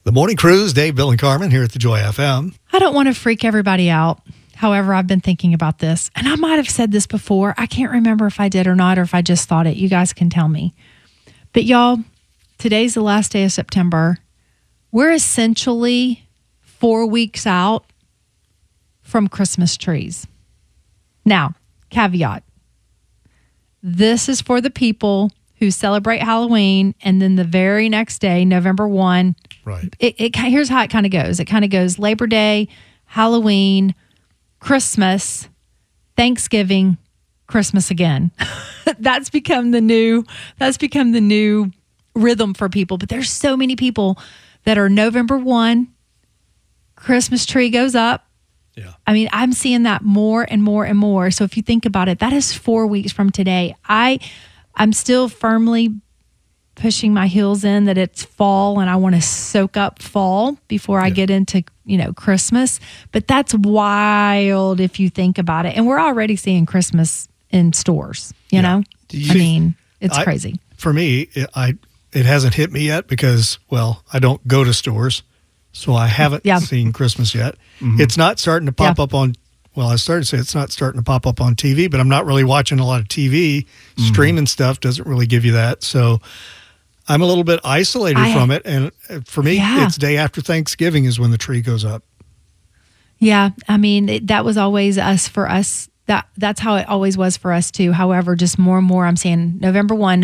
The Morning Cruise, Dave, Bill, and Carmen here at the Joy FM. I don't want to freak everybody out. However, I've been thinking about this, and I might have said this before. I can't remember if I did or not, or if I just thought it. You guys can tell me. But y'all, today's the last day of September. We're essentially 4 weeks out from Christmas trees. Now, caveat. This is for the people who celebrate Halloween, and then the very next day, November 1, right. Here's how it kind of goes. It kind of goes Labor Day, Halloween, Christmas, Thanksgiving, Christmas again. That's become the new rhythm for people. But there's so many people that are November 1, Christmas tree goes up. Yeah. I mean, I'm seeing that more and more and more. So if you think about it, that is 4 weeks from today. I'm still firmly pushing my heels in that it's fall and I want to soak up fall before I get into, Christmas. But that's wild if you think about it. And we're already seeing Christmas in stores, you know? It's crazy. For me, it hasn't hit me yet because, I don't go to stores. So I haven't seen Christmas yet. Mm-hmm. It's not starting to pop up on, I started to say it's not starting to pop up on TV, but I'm not really watching a lot of TV. Mm-hmm. Streaming stuff doesn't really give you that. So I'm a little bit isolated from it. And for me, it's day after Thanksgiving is when the tree goes up. Yeah. I mean, that was always for us. That's how it always was for us too. However, just more and more, I'm saying November 1.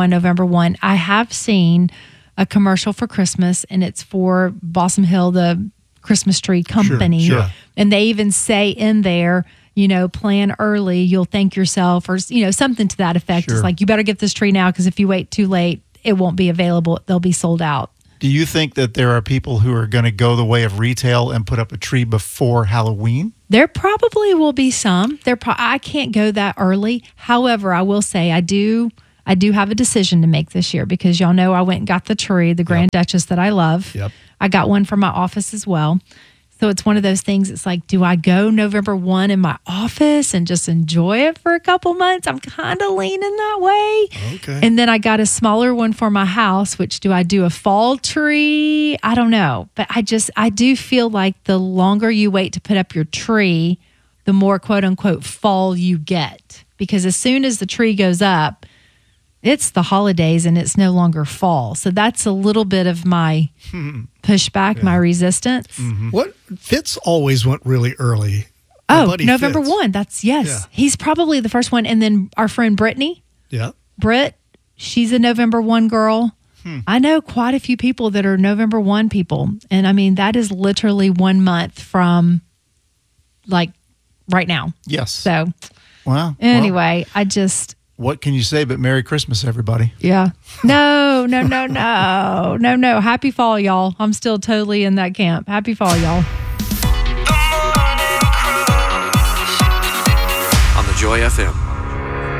I have seen a commercial for Christmas, and it's for Balsam Hill, the Christmas tree company. Sure. And they even say in there, plan early, you'll thank yourself, or, something to that effect. Sure. It's like, you better get this tree now, because if you wait too late, it won't be available. They'll be sold out. Do you think that there are people who are going to go the way of retail and put up a tree before Halloween? There probably will be some. I can't go that early. However, I will say I do have a decision to make this year, because y'all know I went and got the tree, the Grand Duchess that I love. Yep. I got one for my office as well. So it's one of those things. It's like, do I go November 1 in my office and just enjoy it for a couple months? I'm kind of leaning that way. Okay. And then I got a smaller one for my house, which do I do a fall tree? I don't know. But I do feel like the longer you wait to put up your tree, the more quote unquote fall you get. Because as soon as the tree goes up, it's the holidays and it's no longer fall. So that's a little bit of my pushback, my resistance. Mm-hmm. What Fitz always went really early. November Fitz. 1. That's yes. Yeah. He's probably the first one. And then our friend Brittany. Yeah. Britt, she's a November 1 girl. I know quite a few people that are November 1 people. And I mean, that is literally 1 month from like right now. Yes. So wow. Anyway, what can you say but Merry Christmas, everybody? Yeah. No. Happy fall, y'all. I'm still totally in that camp. Happy fall, y'all. On the Joy FM.